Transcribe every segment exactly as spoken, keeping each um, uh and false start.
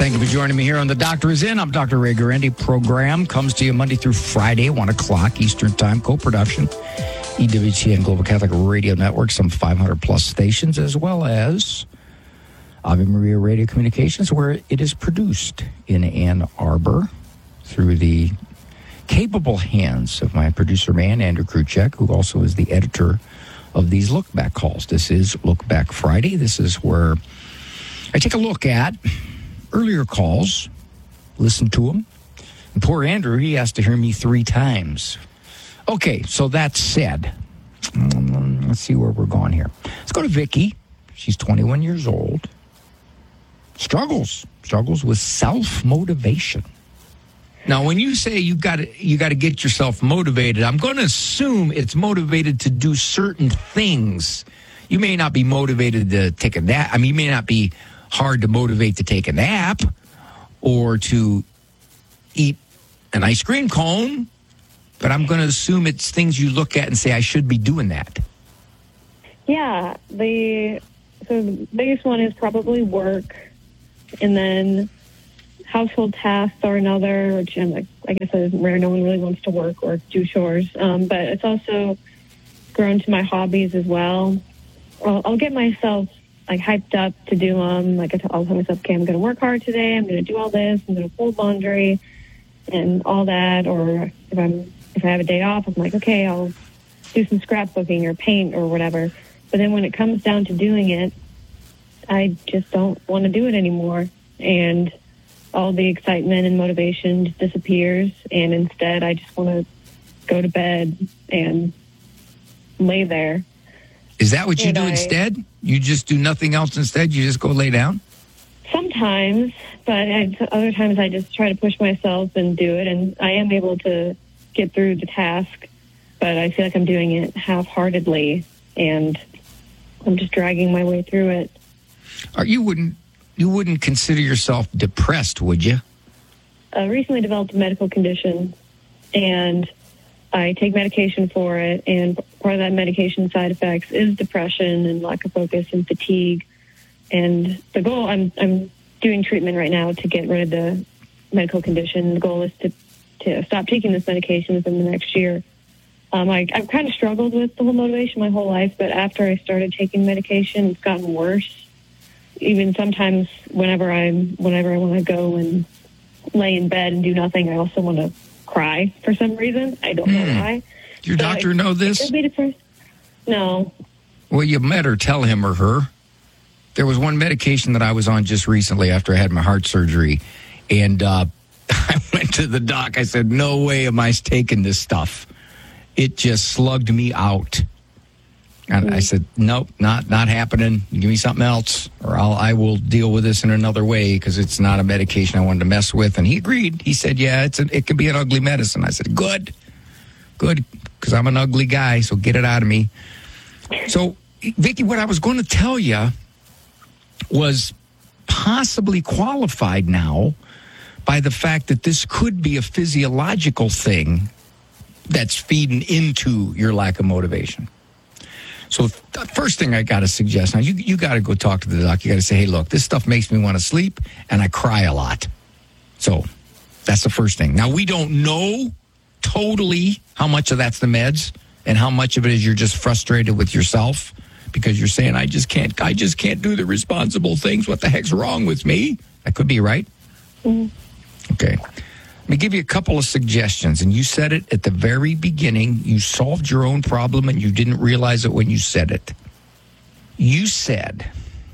Thank you for joining me here on The Doctor Is In. I'm Doctor Ray Guarendi. Program comes to you Monday through Friday, one o'clock Eastern Time. Co-production, E W T N Global Catholic Radio Network, some five hundred plus stations, as well as Ave Maria Radio Communications, where it is produced in Ann Arbor through the capable hands of my producer man, Andrew Kruchek, who also is the editor of these Look Back calls. This is Look Back Friday. This is where I take a look at earlier calls, listen to them. And poor Andrew, he has to hear me three times. Okay, so that said, um, let's see where we're going here. Let's go to Vicky. She's twenty-one years old. Struggles, struggles with self-motivation. Now, when you say you got to you got to get yourself motivated, I'm going to assume it's motivated to do certain things. You may not be motivated to take a nap. I mean, you may not be hard to motivate to take a nap or to eat an ice cream cone, but I'm going to assume it's things you look at and say, I should be doing that. Yeah, the so the biggest one is probably work, and then household tasks are another, which I'm like, I guess is where no one really wants to work or do chores. Um, but it's also grown to my hobbies as well. I'll, I'll get myself like hyped up to do them. Like I'll tell myself, okay, I'm going to work hard today. I'm going to do all this. I'm going to fold laundry and all that. Or if I'm if I have a day off, I'm like, okay, I'll do some scrapbooking or paint or whatever. But then when it comes down to doing it, I just don't want to do it anymore. And all the excitement and motivation just disappears, and instead I just want to go to bed and lay there. Is that what you and do I, instead? You just do nothing else instead? You just go lay down? Sometimes, but I, other times I just try to push myself and do it, and I am able to get through the task, but I feel like I'm doing it half-heartedly, and I'm just dragging my way through it. Or you wouldn't You wouldn't consider yourself depressed, would you? I recently developed a medical condition, and I take medication for it, and part of that medication side effects is depression and lack of focus and fatigue. And the goal, I'm I'm doing treatment right now to get rid of the medical condition. The goal is to, to stop taking this medication within the next year. Um, I, I've kind of struggled with the whole motivation my whole life, but after I started taking medication, it's gotten worse. Even sometimes whenever I'm, whenever I want to go and lay in bed and do nothing, I also want to cry for some reason. I don't know mm. why. Does your so doctor I, know this? No. Well, you met her. Tell him or her. There was one medication that I was on just recently after I had my heart surgery, and uh, I went to the doc. I said, no way am I taking this stuff. It just slugged me out. And I said, nope, not not happening. Give me something else, or I'll, I will deal with this in another way, because it's not a medication I wanted to mess with. And he agreed. He said, yeah, it's a, it can be an ugly medicine. I said, good, good, because I'm an ugly guy, so get it out of me. So, Vicki, what I was going to tell you was possibly qualified now by the fact that this could be a physiological thing that's feeding into your lack of motivation. So the first thing I got to suggest, now you you got to go talk to the doc. You got to say, hey, look, this stuff makes me want to sleep, and I cry a lot. So that's the first thing. Now, we don't know totally how much of that's the meds and how much of it is you're just frustrated with yourself because you're saying, I just can't, I just can't do the responsible things. What the heck's wrong with me? That could be right. Mm-hmm. Okay. Let me give you a couple of suggestions, and you said it at the very beginning. You solved your own problem, and you didn't realize it when you said it. You said,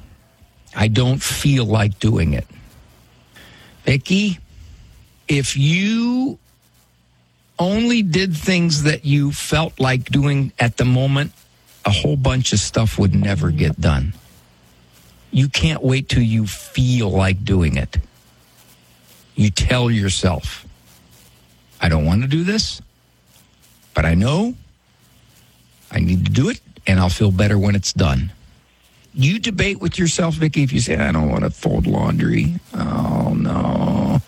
I don't feel like doing it. Vicki, if you only did things that you felt like doing at the moment, a whole bunch of stuff would never get done. You can't wait till you feel like doing it. You tell yourself, I don't want to do this, but I know I need to do it, and I'll feel better when it's done. You debate with yourself, Vicki, if you say, I don't want to fold laundry. Oh, no.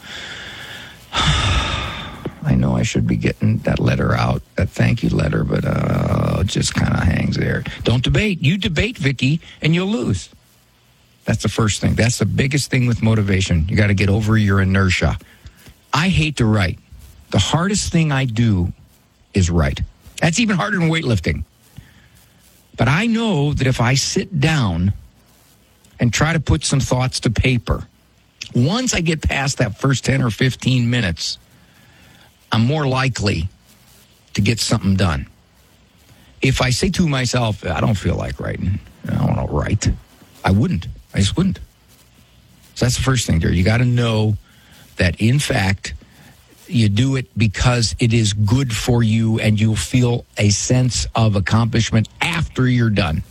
I know I should be getting that letter out, that thank you letter, but uh, it just kind of hangs there. Don't debate. You debate, Vicki, and you'll lose. That's the first thing. That's the biggest thing with motivation. You got to get over your inertia. I hate to write. The hardest thing I do is write. That's even harder than weightlifting. But I know that if I sit down and try to put some thoughts to paper, once I get past that first ten or fifteen minutes, I'm more likely to get something done. If I say to myself, I don't feel like writing, I don't want to write, I wouldn't. I just wouldn't. So that's the first thing, Jerry. You got to know that, in fact, you do it because it is good for you and you'll feel a sense of accomplishment after you're done.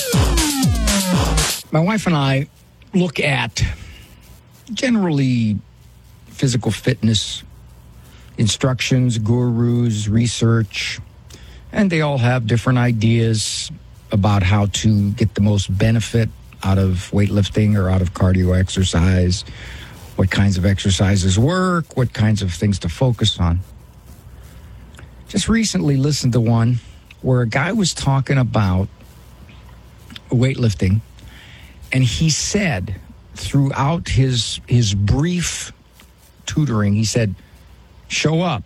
My wife and I look at generally physical fitness instructions, gurus, research, and they all have different ideas about how to get the most benefit out of weightlifting or out of cardio exercise, what kinds of exercises work, what kinds of things to focus on. Just recently listened to one where a guy was talking about weightlifting, and he said throughout his his brief tutoring, he said, show up,